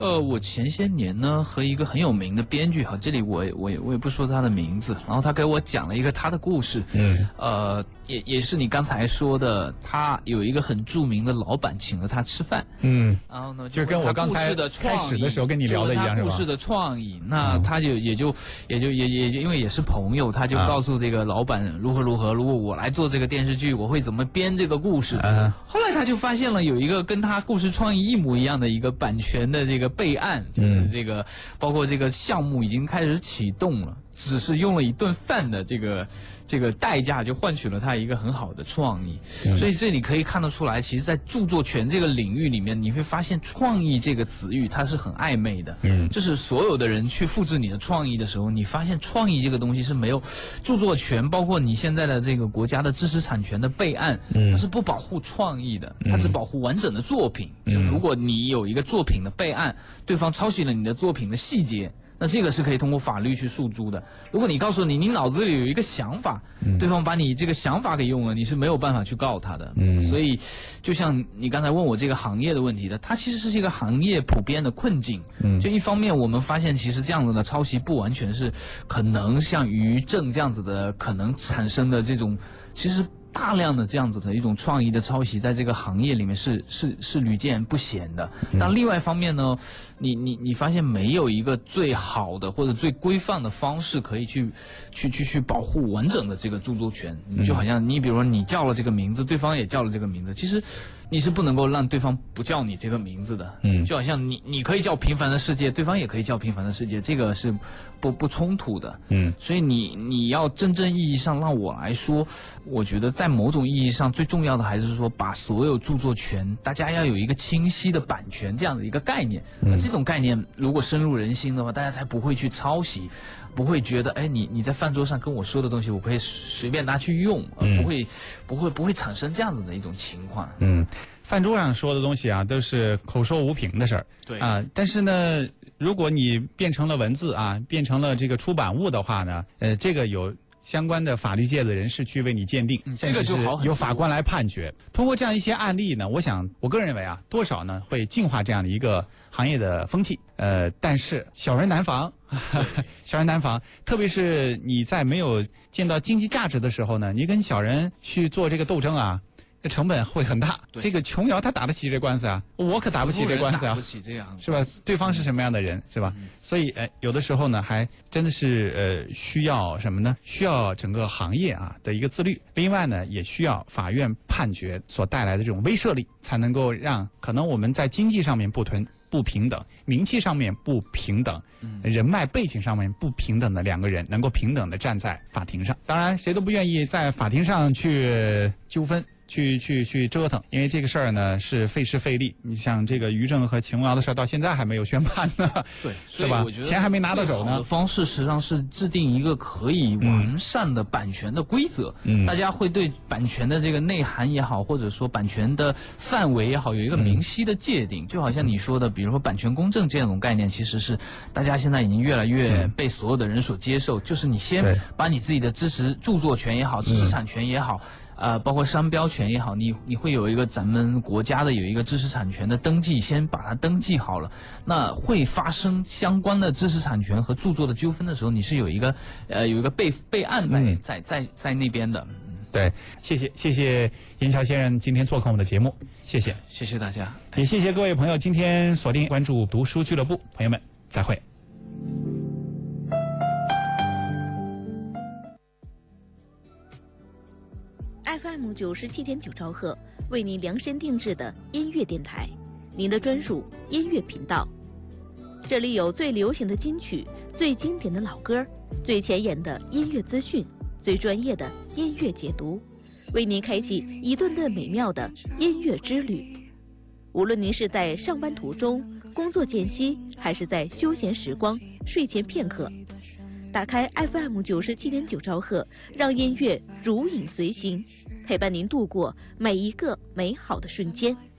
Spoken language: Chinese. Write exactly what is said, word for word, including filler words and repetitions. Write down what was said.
呃，我前些年呢和一个很有名的编剧哈，这里我也我也我也不说他的名字，然后他给我讲了一个他的故事， 嗯， 呃，也也是你刚才说的，他有一个很著名的老板请了他吃饭， 嗯， 然后呢就跟我刚才开始的时候跟你聊的一样是吧？ 故事的创意，那他就也就也就也也因为也是朋友，他就告诉这个老板如何如何，如果我来做这个电视剧，我会怎么编这个故事。 啊、 后来他就发现了有一个跟他故事创意一模一样的一个版权的这个备案，就是这个、嗯、包括这个项目已经开始启动了，只是用了一顿饭的这个这个代价就换取了他一个很好的创意。嗯、所以这里可以看得出来，其实在著作权这个领域里面，你会发现创意这个词语它是很暧昧的。嗯，就是所有的人去复制你的创意的时候，你发现创意这个东西是没有著作权，包括你现在的这个国家的知识产权的备案，嗯、它是不保护创意的，它只保护完整的作品。嗯，如果你有一个作品的备案，对方抄袭了你的作品的细节，那这个是可以通过法律去诉诸的。如果你告诉你你脑子里有一个想法，嗯、对方把你这个想法给用了，你是没有办法去告他的。嗯，所以就像你刚才问我这个行业的问题的，它其实是一个行业普遍的困境。嗯，就一方面我们发现其实这样子的抄袭不完全是可能像于正这样子的可能产生的这种，其实大量的这样子的一种创意的抄袭，在这个行业里面是是是屡见不鲜的。但另外一方面呢，你你你发现没有一个最好的或者最规范的方式可以去去去去保护完整的这个著作权。就好像你比如说你叫了这个名字，对方也叫了这个名字，其实你是不能够让对方不叫你这个名字的。嗯，就好像你你可以叫平凡的世界，对方也可以叫平凡的世界，这个是不不冲突的。嗯，所以你你要真正意义上让我来说，我觉得在某种意义上最重要的还是说把所有著作权大家要有一个清晰的版权这样的一个概念。嗯，这种概念如果深入人心的话，大家才不会去抄袭，不会觉得哎你你在饭桌上跟我说的东西我可以随便拿去用，嗯、不会不会不会产生这样子的一种情况。 嗯，饭桌上说的东西啊都是口说无凭的事儿。对啊，但是呢如果你变成了文字啊，变成了这个出版物的话呢，呃这个有相关的法律界的人士去为你鉴定，嗯、这个就好，由法官来判决。通过这样一些案例呢，我想我个人认为啊，多少呢会净化这样的一个行业的风气。呃，但是小人难防，小人难防，特别是你在没有见到经济价值的时候呢，你跟小人去做这个斗争啊，这成本会很大。这个琼瑶他打得起这官司啊，我可打不起这官司啊， 打不起这样是吧？对方是什么样的人是吧？嗯、所以呃，有的时候呢，还真的是呃需要什么呢？需要整个行业啊的一个自律。另外呢，也需要法院判决所带来的这种威慑力，才能够让可能我们在经济上面不同不平等，名气上面不平等，人脉背景上面不平等的两个人能够平等的站在法庭上。当然谁都不愿意在法庭上去纠纷，去去去折腾，因为这个事儿呢是费时费力。你像这个于正和秦瑶的事儿，到现在还没有宣判呢， 对， 是吧？钱还没拿到手呢。 的方式实际上是制定一个可以完善的版权的规则，嗯，大家会对版权的这个内涵也好，或者说版权的范围也好，有一个明晰的界定。嗯、就好像你说的，比如说版权公正这种概念，其实是大家现在已经越来越被所有的人所接受。嗯、就是你先把你自己的知识著作权也好，知识产权也好。嗯呃，包括商标权也好，你你会有一个咱们国家的有一个知识产权的登记，先把它登记好了。那会发生相关的知识产权和著作的纠纷的时候，你是有一个呃有一个备备案在、嗯、在在在那边的。 对，谢谢谢谢严乔先生今天做客我们的节目，谢谢谢谢大家， 也谢谢各位朋友今天锁定关注读书俱乐部，朋友们再会。 F M 九十七点九兆赫为您量身定制的音乐电台，您的专属音乐频道。这里有最流行的金曲、最经典的老歌、最前沿的音乐资讯、最专业的音乐解读，为您开启一顿顿美妙的音乐之旅。无论您是在上班途中、工作间隙，还是在休闲时光、睡前片刻，打开 F M 九十七点九兆赫，让音乐如影随形，陪伴您度过每一个美好的瞬间。